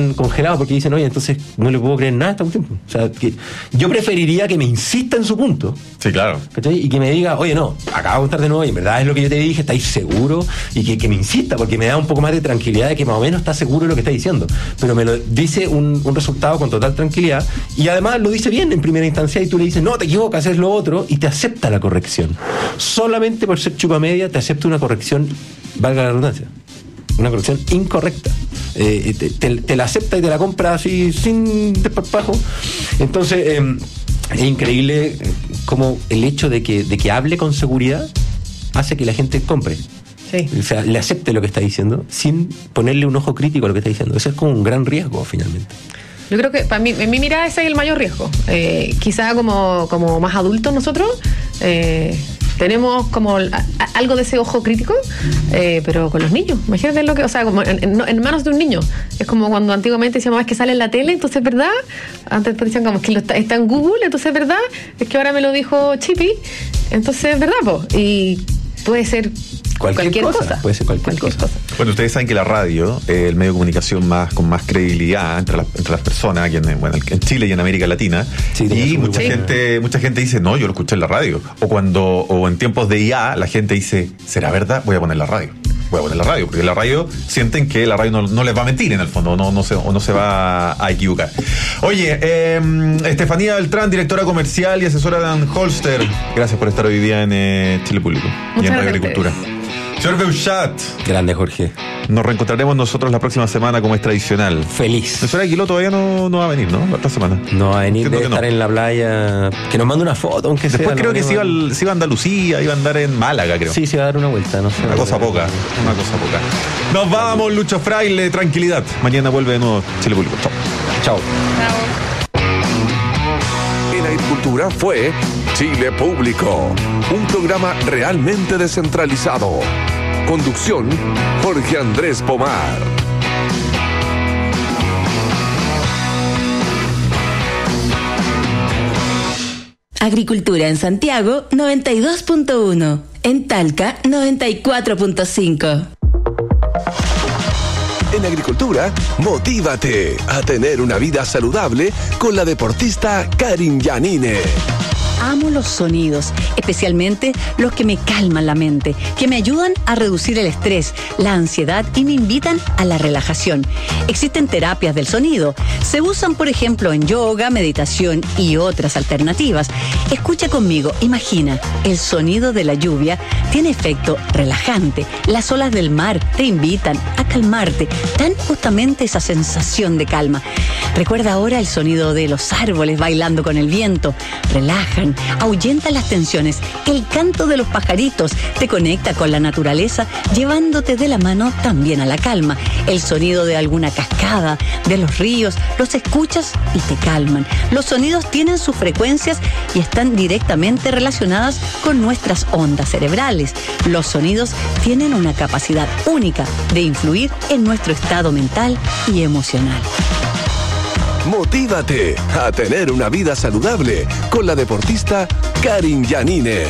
quedan congelados porque dicen, oye, entonces no le puedo creer nada a este tiempo. O sea, que yo preferiría que me insista en su punto. Sí, claro. ¿Cachai? Y que me diga, oye, no, acabo de contar de nuevo y en verdad es lo que yo te dije, ¿estáis seguro? Y que me insista, porque me da un poco más de tranquilidad de que más o menos está seguro de lo que está diciendo. Pero me lo dice un resultado con total tranquilidad y además lo dice bien en primera instancia y tú le dices, no, te equivocas, es lo otro, y te acepta la corrección. Solamente por ser chupamedia te acepta una corrección, valga la redundancia, una corrección incorrecta. Te la acepta y te la compra así sin desparpajo. Entonces es increíble como el hecho de que hable con seguridad hace que la gente compre. Sí. O sea, le acepte lo que está diciendo sin ponerle un ojo crítico a lo que está diciendo. Eso es como un gran riesgo finalmente. Yo creo que para mí, en mi mirada, ese es el mayor riesgo. Quizá como más adultos nosotros tenemos como algo de ese ojo crítico, pero con los niños. Imagínate lo que, o sea, como en manos de un niño. Es como cuando antiguamente decíamos, es que sale en la tele, entonces es verdad. Antes decían como, es que está en Google, entonces es verdad. Es que ahora me lo dijo Chippy, entonces es verdad, po. Y puede ser cualquier cosa. Puede ser cualquier cosa. Bueno, ustedes saben que la radio, el medio de comunicación con más credibilidad entre las personas aquí en Chile y en América Latina, sí, y mucha gente dice, no, yo lo escuché en la radio. O en tiempos de IA, la gente dice, ¿será verdad? Voy a poner la radio, porque la radio sienten que la radio no les va a mentir en el fondo, no se va a equivocar. Oye, Estefanía Beltrán, directora comercial y asesora de Anholster, gracias por estar hoy día en Chile Público y en Agricultura. Señor Beuchat. Grande, Jorge. Nos reencontraremos nosotros la próxima semana como es tradicional. Feliz. La señora Aguiló todavía no va a venir, ¿no? La otra semana. No va a venir, Entiendo de estar en la playa. Que nos mande una foto, aunque sea. Después creo que se iba a Andalucía, iba a andar en Málaga, creo. Sí, se va a dar una vuelta, no sé. Una cosa poca. Nos vamos, Lucho Fraile, tranquilidad. Mañana vuelve de nuevo Chile Público. Chao. En Agricultura fue Chile Público, un programa realmente descentralizado. Conducción, Jorge Andrés Pomar. Agricultura en Santiago, 92.1. En Talca, 94.5. En Agricultura, motívate a tener una vida saludable con la deportista Karin Yanine. Amo los sonidos, especialmente los que me calman la mente, que me ayudan a reducir el estrés, la ansiedad y me invitan a la relajación. Existen terapias del sonido. Se usan, por ejemplo, en yoga, meditación y otras alternativas. Escucha conmigo, imagina, el sonido de la lluvia tiene efecto relajante. Las olas del mar te invitan a calmarte. Dan justamente esa sensación de calma. Recuerda ahora el sonido de los árboles bailando con el viento. Relajan, ahuyentan las tensiones. El canto de los pajaritos te conecta con la naturaleza, llevándote de la mano también a la calma. El sonido de alguna cascada, de los ríos, los escuchas y te calman. Los sonidos tienen sus frecuencias y están directamente relacionadas con nuestras ondas cerebrales. Los sonidos tienen una capacidad única de influir en nuestro estado mental y emocional. Motívate a tener una vida saludable con la deportista Karin Yanine.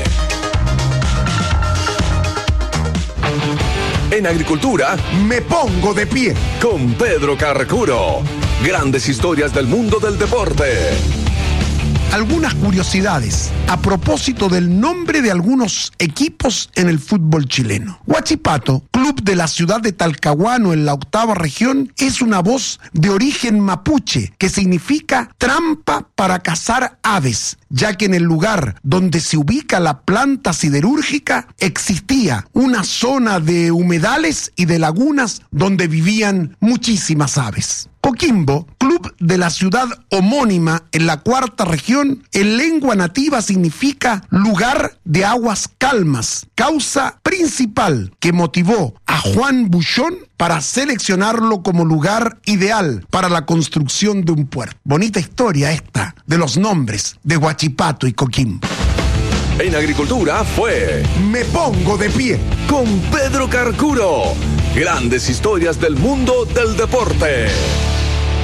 En Agricultura, me pongo de pie con Pedro Carcuro. Grandes historias del mundo del deporte. Algunas curiosidades a propósito del nombre de algunos equipos en el fútbol chileno. Huachipato, club de la ciudad de Talcahuano en la 8ª región, es una voz de origen mapuche que significa trampa para cazar aves, ya que en el lugar donde se ubica la planta siderúrgica existía una zona de humedales y de lagunas donde vivían muchísimas aves. Coquimbo, club de la ciudad homónima en la 4ª región, en lengua nativa significa lugar de aguas calmas, causa principal que motivó a Juan Buchón para seleccionarlo como lugar ideal para la construcción de un puerto. Bonita historia esta de los nombres de Huachipato y Coquimbo. En Agricultura fue Me Pongo de Pie con Pedro Carcuro. Grandes historias del mundo del deporte.